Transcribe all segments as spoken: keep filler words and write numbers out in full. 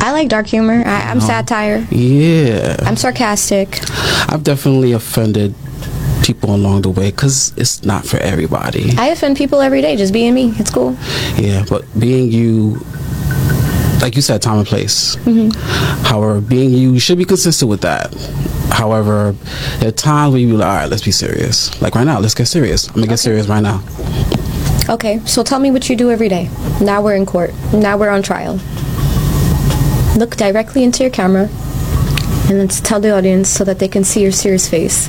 I like dark humor. I, I'm Oh. satire. Yeah. I'm sarcastic. I've definitely offended people along the way because it's not for everybody. I offend people every day just being me. It's cool. Yeah, but being you, like you said, time and place. Mm-hmm. However, being you, you should be consistent with that. However, there are times where you be like, all right, let's be serious. Like right now, let's get serious. I'm going to get serious right now. Okay, so tell me what you do every day. Now we're in court. Now we're on trial. Look directly into your camera and let's tell the audience so that they can see your serious face.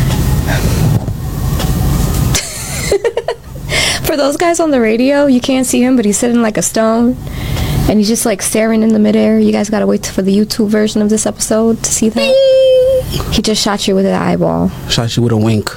For those guys on the radio, you can't see him, but he's sitting like a stone. And he's just like staring in the midair. You guys gotta wait for the YouTube version of this episode to see that. He just shot you with an eyeball. Shot you with a wink.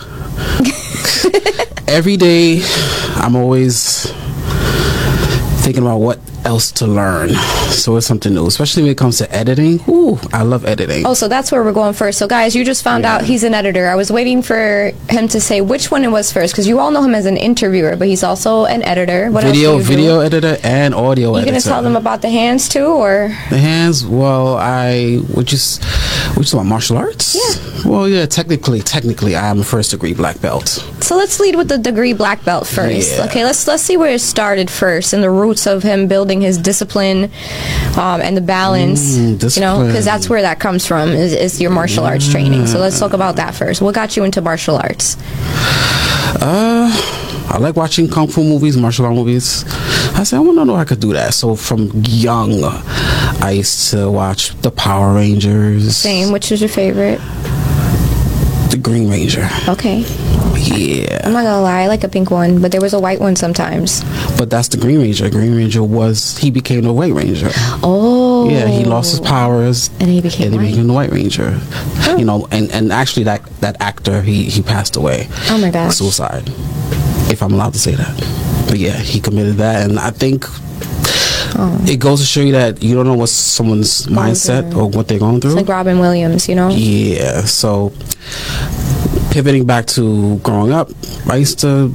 Every day, I'm always thinking about what else to learn. So it's something new, especially when it comes to editing. Ooh, I love editing. Oh, so that's where we're going first. So guys, you just found Yeah. out he's an editor. I was waiting for him to say which one it was first, because you all know him as an interviewer, but he's also an editor. What video, else do you video do? editor, and audio You editor. gonna tell them about the hands too, or? The hands, well, I, which is, which is about martial arts? Yeah. Well, yeah, technically, technically, I am a first degree black belt. So let's lead with the degree black belt first. Yeah. Okay, let's let's see where it started first, and the roots of him building his discipline, um, and the balance. Mm, you know, discipline. because that's where that comes from. Is, is your martial arts training? So let's talk about that first. What got you into martial arts? Uh, I like watching kung fu movies, martial art movies. I said, I want to know if I could do that. So from young, I used to watch the Power Rangers. Same. Which is your favorite? The Green Ranger. Okay. Yeah. I'm not gonna lie, I like a pink one, but there was a white one sometimes. But that's the Green Ranger. Green Ranger was, he became the White Ranger. Oh. Yeah, he lost his powers. And he became and he white. became the White Ranger. You know, and, and actually that, that actor, he, he passed away. Oh my gosh. Suicide. If I'm allowed to say that. But yeah, he committed that. And I think Oh. it goes to show you that you don't know what's someone's mindset or what they're going through. It's like Robin Williams, you know? Yeah, so pivoting back to growing up, I used to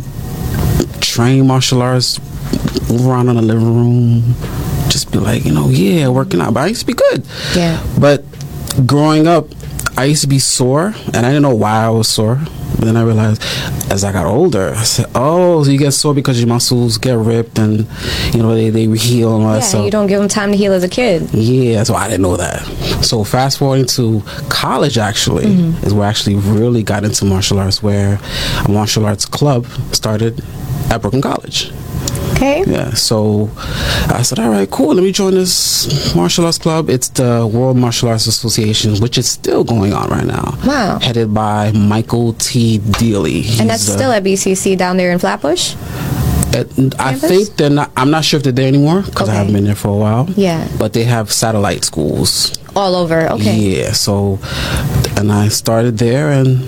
train martial arts, move around in the living room, just be like, you know, yeah, working out. But I used to be good. Yeah. But growing up, I used to be sore, and I didn't know why I was sore. But then I realized as I got older, I said, oh, so you get sore because your muscles get ripped and, you know, they, they heal and all that Yeah, stuff. you don't give them time to heal as a kid. Yeah, so I didn't know that. So fast forwarding to college, actually, Mm-hmm. is where I actually really got into martial arts, where a martial arts club started at Brooklyn College. Okay. Yeah, so I said, all right, cool, let me join this martial arts club. It's the World Martial Arts Association, which is still going on right now. Wow. Headed by Michael T. Dealey. And that's He's, uh, still at B C C down there in Flatbush? at- I campus? think they're not, I'm not sure if they're there anymore, because I Okay. haven't been there for a while. Yeah. But they have satellite schools. All over. Okay. Yeah, so, and I started there, and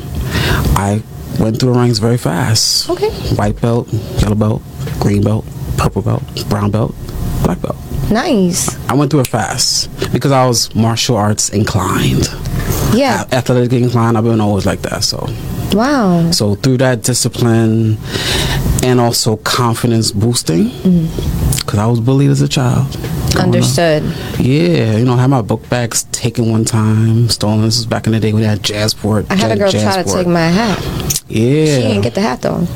I went through the ranks very fast. Okay. White belt, yellow belt, green belt, purple belt, brown belt, black belt. Nice. I went through it fast because I was martial arts inclined. Yeah. A- athletic inclined, I've been always like that, so. Wow. So through that discipline and also confidence boosting, because I was bullied as a child. growing up. Understood. Yeah, you know, I had my book bags taken one time, stolen. This was back in the day when they had Jazzport. I had a girl Jazz- try to Jazzport. take my hat. Yeah. She didn't get the hat though.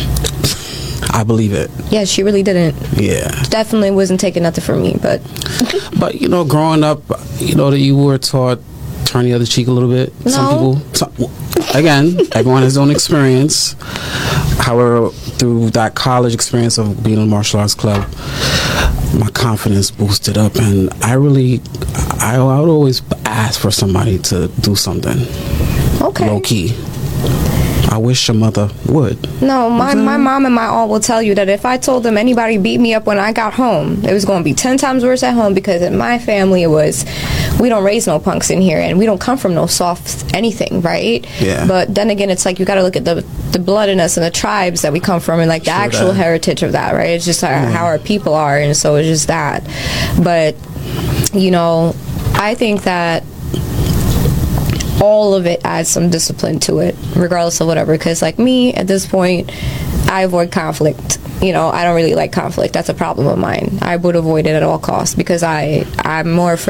I believe it. Yeah, she really didn't. Yeah. Definitely wasn't taking nothing from me, but But, you know, growing up, you know, that you were taught turn the other cheek a little bit. Some No. people, some, again, everyone has their own experience. However, through that college experience of being in a martial arts club, my confidence boosted up, and I really, I, I would always ask for somebody to do something okay. low key. I wish your mother would. No, my, my mom and my aunt will tell you that if I told them anybody beat me up when I got home, it was going to be ten times worse at home, because in my family it was, we don't raise no punks in here, and we don't come from no soft anything, right? Yeah. But then again, it's like you got to look at the the blood in us and the tribes that we come from, and like the Sure actual that. heritage of that, right? It's just how, how our people are, and so it's just that. But, you know, I think that all of it adds some discipline to it, regardless of whatever. Because like me, at this point, I avoid conflict. You know, I don't really like conflict. That's a problem of mine. I would avoid it at all costs, because I, I'm more afraid